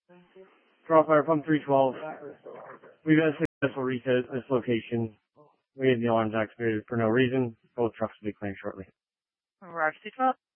Draw fire pump 312. We've had a successful reset at this location. We had the alarms activated for no reason. Both trucks will be clearing shortly. Roger, 212.